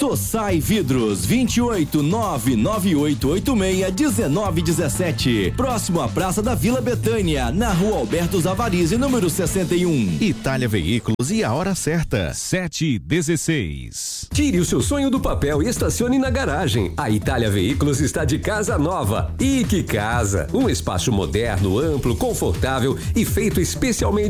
Sossai Vidros, 28998861917. Próximo à Praça da Vila Betânia, na Rua Alberto Zavarizi, número 61. Itália Veículos e a hora certa, 7h16. Tire o seu sonho do papel e estacione na garagem. A Itália Veículos está de casa nova. E que casa! Um espaço moderno, amplo, confortável e feito especialmente